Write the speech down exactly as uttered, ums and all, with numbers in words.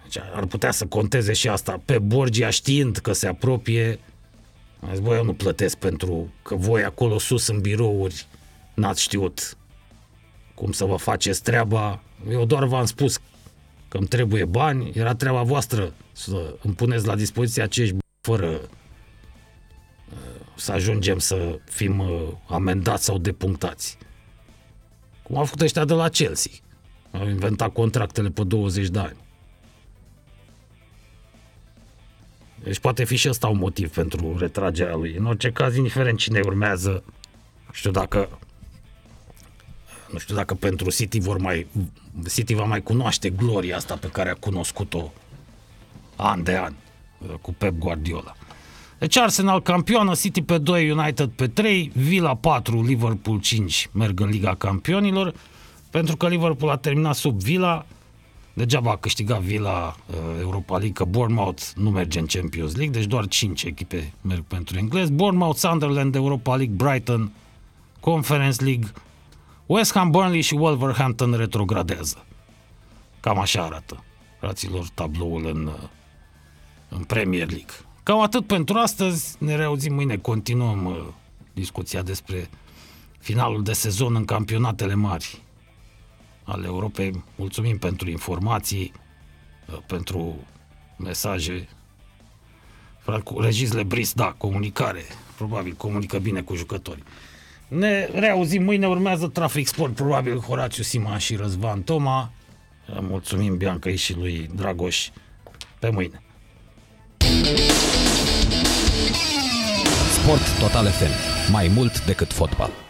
Deci ar putea să conteze și asta. Pe Borgia, știind că se apropie, a zis, bă, eu nu plătesc pentru că voi acolo sus în birouri n-ați știut cum să vă faceți treaba. Eu doar v-am spus că îmi trebuie bani, era treaba voastră să îmi puneți la dispoziție acești bani fără să ajungem să fim amendați sau depunctați. Cum au făcut ăștia de la Chelsea. Au inventat contractele pe douăzeci de ani. Deci poate fi și ăsta un motiv pentru retragerea lui. În orice caz, indiferent cine urmează, nu știu dacă nu știu dacă pentru City vor mai City va mai cunoaște gloria asta pe care a cunoscut-o an de an cu Pep Guardiola. Deci Arsenal campioană, City pe doi, United pe trei, Villa patru, Liverpool cinci merg în Liga Campionilor, pentru că Liverpool a terminat sub Villa. Degeaba a câștigat Villa uh, Europa League, că Bournemouth nu merge în Champions League, deci doar cinci echipe merg pentru englezi. Bournemouth, Sunderland, Europa League, Brighton, Conference League, West Ham, Burnley și Wolverhampton retrogradează. Cam așa arată, fraților, tabloul în, în Premier League. Cam atât pentru astăzi, ne reauzim mâine, continuăm uh, discuția despre finalul de sezon în campionatele mari ale Europei. Mulțumim pentru informații, pentru mesaje. Regis Lebris, da, comunicare, probabil comunică bine cu jucătorii. Ne reauzim mâine, urmează Trafic Sport, probabil Horațiu Sima și Răzvan Toma. Mulțumim Biancăi și lui Dragoș. Pe mâine. Sport Total F M. Mai mult decât fotbal.